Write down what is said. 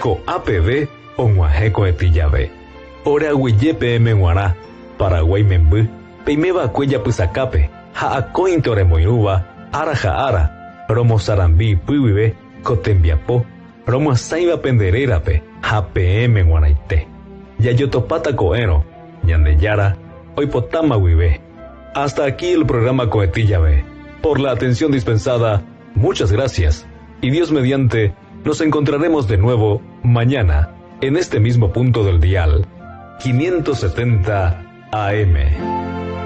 ko APB onguahéko etijave. Oraguijepe emeguarã Paraguay memby peimeva'ekue japysakápe ha akóinte oremoirũva ára ha ára romosarambi ipyguive ko tembiapo romoasãiva penderérape ha peẽme g̃uarãite. Jajotopáta ko'ẽrõ Ñandejára oipotáma guive. Hasta aquí el programa Cohetillave. Por la atención dispensada, muchas gracias. Y Dios mediante, nos encontraremos de nuevo mañana en este mismo punto del dial 570 AM.